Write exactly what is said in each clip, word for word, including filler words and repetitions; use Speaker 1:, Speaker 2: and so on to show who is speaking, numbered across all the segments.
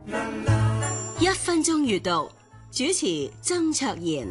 Speaker 1: 一分鐘閱讀，主持曾卓賢。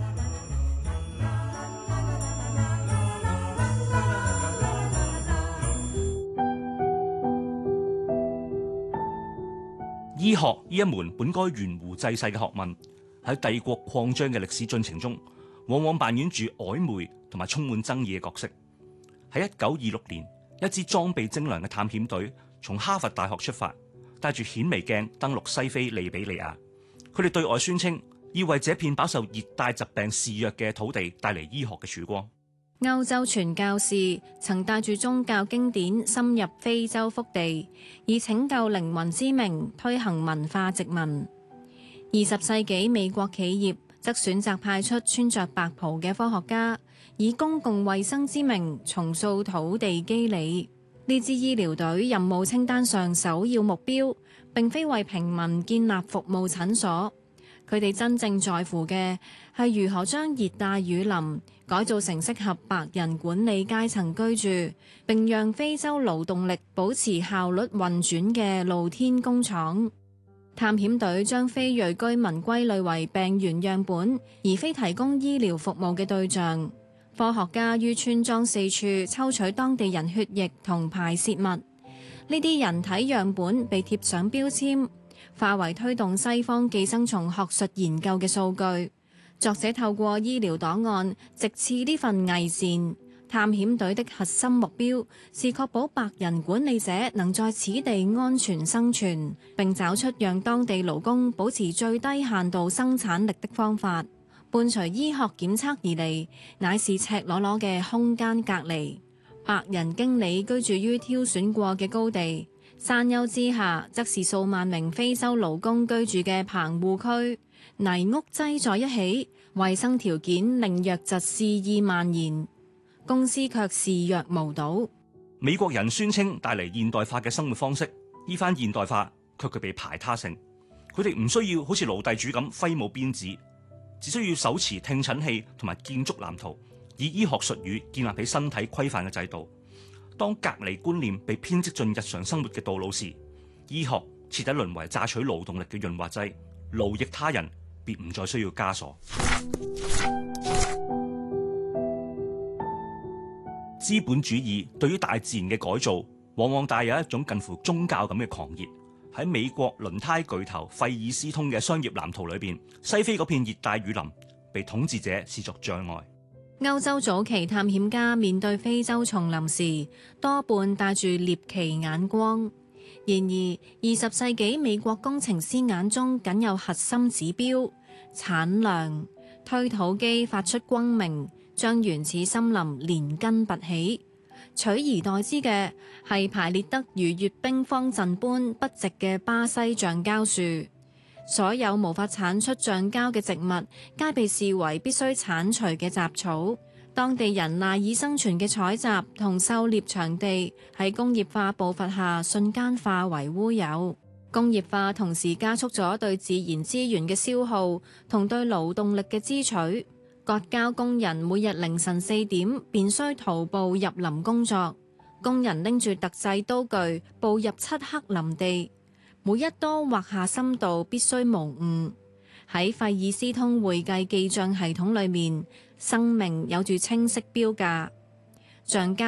Speaker 2: 醫學呢一門本該懸壺濟世嘅學問，喺帝國擴張嘅歷史進程中，往往扮演住曖昧同埋充滿爭議嘅角色。喺一九二六年，一支裝備精良嘅探險隊從哈佛大學出發，帶住顯微鏡登陸西非利比里亞。佢哋對外宣稱要為這片飽受熱帶疾病肆虐嘅土地帶嚟醫學嘅曙光。
Speaker 3: 歐洲傳教士曾帶住宗教經典深入非洲腹地，以拯救靈魂之名推行文化殖民。二十世紀美國企業則選擇派出穿着白袍嘅科學家，以公共衛生之名重塑土地肌理。呢支醫療隊任務清單上首要目標並非為平民建立服務診所，佢哋真正在乎嘅係如何將熱帶雨林改造成適合白人管理階層居住，並讓非洲勞動力保持效率運轉嘅露天工廠。探險隊將非裔居民歸類為病原樣本，而非提供醫療服務嘅對象。科學家於村莊四處抽取當地人血液同排泄物，呢啲人體樣本被貼上標籤，化為推動西方寄生蟲學術研究嘅數據。作者透過醫療檔案直刺呢份偽善。探險隊的核心目標是確保白人管理者能在此地安全生存，並找出讓當地勞工保持最低限度生產力的方法。伴隨醫學檢測而嚟，乃是赤裸裸嘅空間隔離。白人經理居住於挑選過嘅高地，山丘之下則是數萬名非洲勞工居住嘅棚戶區。泥屋擠在一起，衛生條件令瘧疾肆意蔓延，公司卻視若無睹。
Speaker 2: 美國人宣稱帶嚟現代化嘅生活方式，呢番現代化卻具備排他性。佢哋唔需要好似奴隸主咁揮舞鞭子，只需要手持聽診器同埋建築藍圖，以醫學術語建立起身體規範嘅制度。當隔離觀念被編織進日常生活嘅道路時，醫學徹底淪為榨取勞動力嘅潤滑劑，勞役他人便唔再需要枷鎖。資本主義對於大自然嘅改造，往往帶有一種近乎宗教咁嘅狂熱。喺美國輪胎巨頭費爾斯通嘅商業藍圖裏邊，西非嗰片熱帶雨林被統治者視作障礙。
Speaker 3: 歐洲早期探險家面對非洲叢林時，多半帶住獵奇眼光。然而，二十世紀美國工程師眼中僅有核心指標產量，推土機發出轟鳴，將原始森林連根拔起。取而代之嘅係排列得如閱兵方陣般不直嘅巴西橡膠樹。所有無法產出橡膠嘅植物，皆被視為必須剷除嘅雜草。當地人賴以生存嘅採集同狩獵場地，喺工業化步伐下瞬間化為烏有。工業化同時加速咗對自然資源嘅消耗同對勞動力嘅支取。割膠工人每日凌晨四點便需徒步入林工作，工人拎住特製刀具步入漆黑林地，每一刀劃下深度必須無誤。喺費爾斯通會計記帳系統裏面，生命有住清晰標價。橡膠